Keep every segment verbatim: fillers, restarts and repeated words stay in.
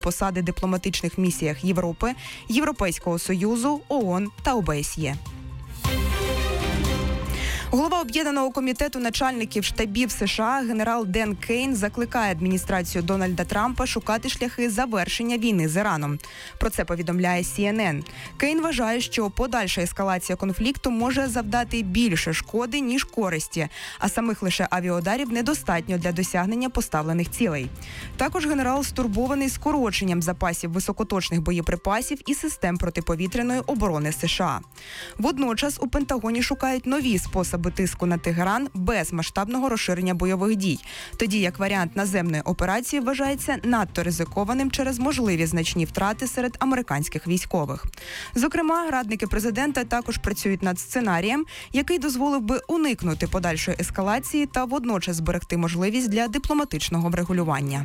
посади в дипломатичних місіях Європи, Європейського Союзу, ООН та О Б С Є. Голова Об'єднаного комітету начальників штабів США генерал Ден Кейн закликає адміністрацію Дональда Трампа шукати шляхи завершення війни з Іраном. Про це повідомляє Сі Ен Ен. Кейн вважає, що подальша ескалація конфлікту може завдати більше шкоди, ніж користі, а самих лише авіаударів недостатньо для досягнення поставлених цілей. Також генерал стурбований скороченням запасів високоточних боєприпасів і систем протиповітряної оборони США. Водночас у Пентагоні шукають нові способи тиску на Тегеран без масштабного розширення бойових дій, тоді як варіант наземної операції вважається надто ризикованим через можливі значні втрати серед американських військових. Зокрема, радники президента також працюють над сценарієм, який дозволив би уникнути подальшої ескалації та водночас зберегти можливість для дипломатичного врегулювання.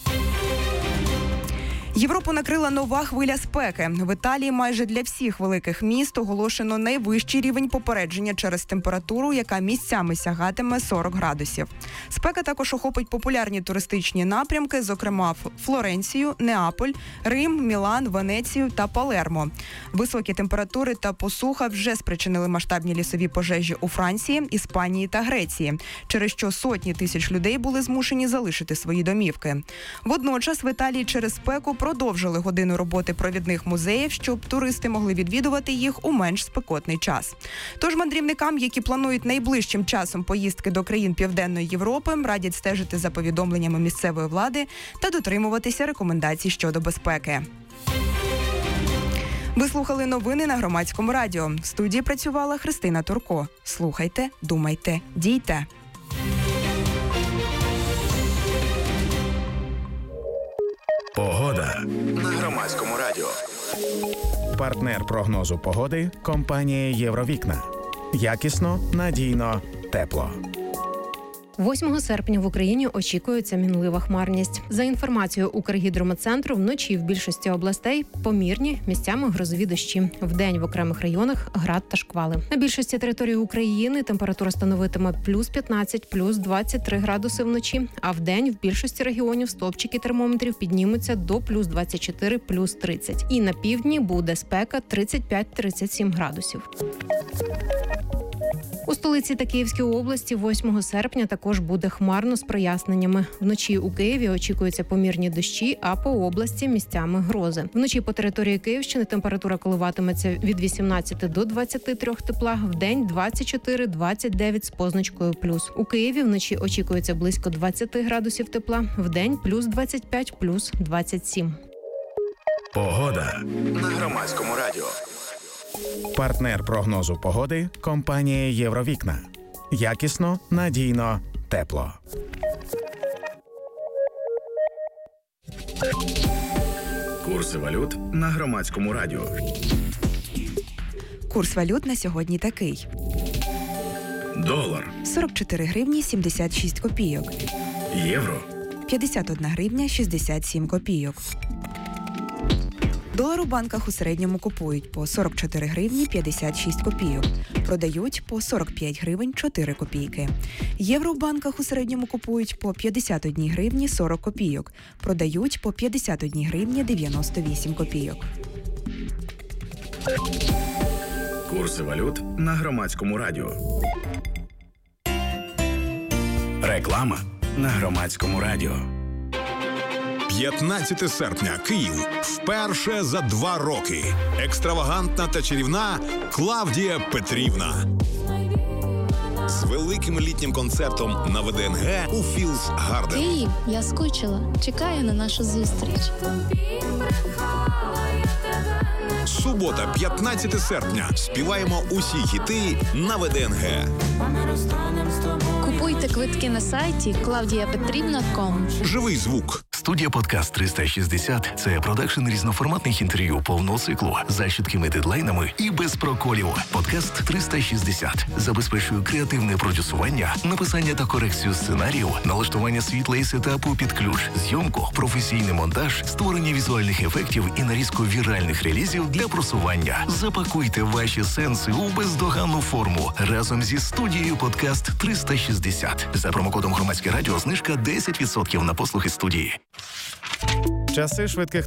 Європу накрила нова хвиля спеки. В Італії майже для всіх великих міст оголошено найвищий рівень попередження через температуру, яка місцями сягатиме сорок градусів. Спека також охопить популярні туристичні напрямки, зокрема Флоренцію, Неаполь, Рим, Мілан, Венецію та Палермо. Високі температури та посуха вже спричинили масштабні лісові пожежі у Франції, Іспанії та Греції, через що сотні тисяч людей були змушені залишити свої домівки. Водночас в Італії через спеку продовжили годину роботи провідних музеїв, щоб туристи могли відвідувати їх у менш спекотний час. Тож мандрівникам, які планують найближчим часом поїздки до країн Південної Європи, радять стежити за повідомленнями місцевої влади та дотримуватися рекомендацій щодо безпеки. Ви слухали новини на Громадському радіо. В студії працювала Христина Турко. Слухайте, думайте, дійте. Погода на Громадському радіо. Партнер прогнозу погоди – компанія «Євровікна». Якісно, надійно, тепло. восьмого серпня в Україні очікується мінлива хмарність. За інформацією Укргідрометцентру, вночі в більшості областей помірні, місцями грозові дощі. Вдень в окремих районах град та шквали. На більшості території України температура становитиме плюс п'ятнадцять, плюс двадцять три градуси вночі, а вдень в більшості регіонів стовпчики термометрів піднімуться до плюс двадцять чотири, плюс тридцять. І на півдні буде спека тридцять п'ять - тридцять сім градусів. У столиці та Київській області восьмого серпня також буде хмарно з проясненнями. Вночі у Києві очікуються помірні дощі, а по області місцями грози. Вночі по території Київщини температура коливатиметься від вісімнадцяти до двадцяти трьох тепла, вдень двадцять чотири - двадцять дев'ять з позначкою плюс. У Києві вночі очікується близько двадцяти градусів тепла, вдень плюс двадцять п'ять, плюс двадцять сім. Погода на Громадському радіо. Партнер прогнозу погоди – компанія «Євровікна». Якісно, надійно, тепло. Курси валют на Громадському радіо. Курс валют на сьогодні такий. Долар. сорок чотири гривні сімдесят шість копійок. Євро. п'ятдесят одна гривня шістдесят сім копійок. Долар у банках у середньому купують по сорок чотири гривні п'ятдесят шість копійок, продають по сорок п'ять гривень чотири копійки. Євро в банках у середньому купують по п'ятдесят одна гривні сорок копійок, продають по п'ятдесят одна гривня дев'яносто вісім копійок. Курси валют на Громадському радіо. Реклама на Громадському радіо. п'ятнадцяте серпня. Київ. Вперше за два роки. Екстравагантна та чарівна Клавдія Петрівна. З великим літнім концертом на В Д Н Г у Філс Гарден. Київ, я скучила. Чекаю на нашу зустріч. Субота, п'ятнадцяте серпня. Співаємо усі хіти на В Д Н Г. Купуйте квитки на сайті клавдія петрівна крапка ком. Живий звук. Студія «Подкаст триста шістдесят» – це продакшн різноформатних інтерв'ю повного циклу за чіткими дедлайнами і без проколів. «Подкаст триста шістдесят» забезпечує креативне продюсування, написання та корекцію сценарію, налаштування світла і сетапу під ключ, зйомку, професійний монтаж, створення візуальних ефектів і нарізку віральних релізів для просування. Запакуйте ваші сенси у бездоганну форму разом зі студією «Подкаст триста шістдесят». За промокодом «Громадське радіо» знижка десять відсотків на послуги студії. Часи швидких